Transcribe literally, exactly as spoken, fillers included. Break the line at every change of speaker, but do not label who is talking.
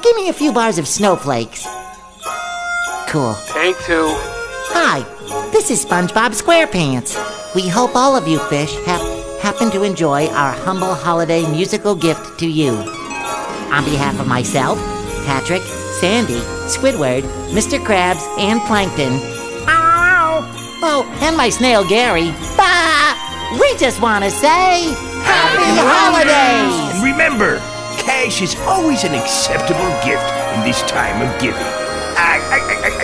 give me a few bars of snowflakes. Cool.
Take two.
Hi, this is SpongeBob SquarePants. We hope all of you fish have happen to enjoy our humble holiday musical gift to you. On behalf of myself, Patrick, Sandy, Squidward, Mister Krabs, and Plankton. Oh, and my snail Gary. Bah! We just want to say Happy Holidays!
And remember, cash is always an acceptable gift in this time of giving. I, I, I, I,